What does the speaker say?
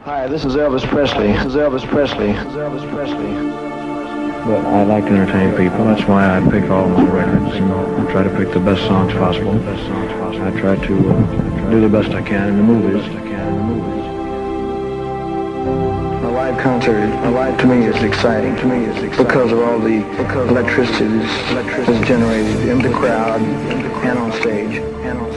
Hi, this is Elvis Presley. This is Elvis Presley. This is Elvis Presley. But I like to entertain people. That's why I pick all my records. You know, I try to pick the best songs possible. I try to do the best I can in the movies. A live concert, to me, is exciting. Because of all the electricity that's generated in the crowd and on stage.